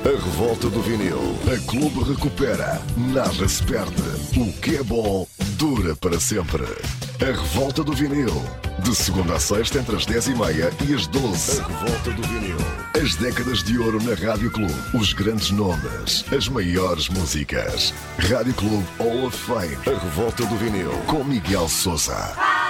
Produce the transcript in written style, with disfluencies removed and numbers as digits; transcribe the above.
A revolta do vinil. A Clube recupera. Nada se perde. O que é bom dura para sempre. A revolta do vinil. De segunda a sexta entre as 10h30 e as 12. A revolta do vinil. As décadas de ouro na Rádio Clube. Os grandes nomes. As maiores músicas. Rádio Clube Hall of Fame. A revolta do vinil. Com Miguel Sousa.